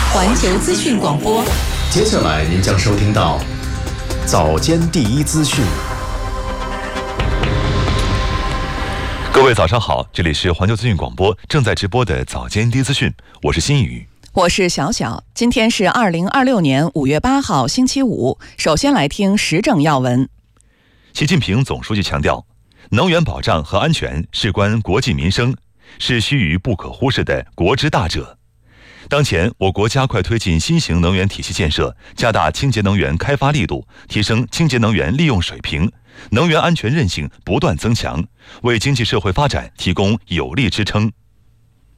环球资讯广播。 接下来您将收听到早间第一资讯。 各位早上好，这里是环球资讯广播正在直播的早间第一资讯，我是新宇， 我是小小。今天是2026年5月8号星期五。首先来听时政要闻。 习近平总书记强调，能源保障和安全事关国计民生，是须臾不可忽视的国之大者。当前，我国加快推进新型能源体系建设，加大清洁能源开发力度，提升清洁能源利用水平，能源安全韧性不断增强，为经济社会发展提供有力支撑。